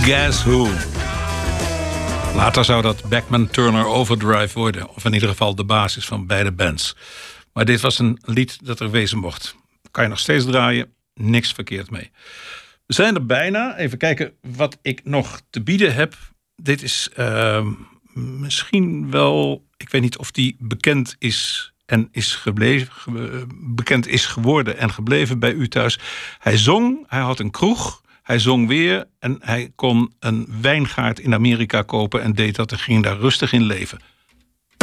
Guess Who. Later zou dat Bachman Turner Overdrive worden. Of in ieder geval de basis van beide bands. Maar dit was een lied dat er wezen mocht. Kan je nog steeds draaien, niks verkeerd mee. We zijn er bijna. Even kijken wat ik nog te bieden heb. Dit is misschien wel... Ik weet niet of die bekend is en is gebleven, bekend is geworden en gebleven bij u thuis. Hij zong, hij had een kroeg, hij zong weer en hij kon een wijngaard in Amerika kopen en deed dat en ging daar rustig in leven.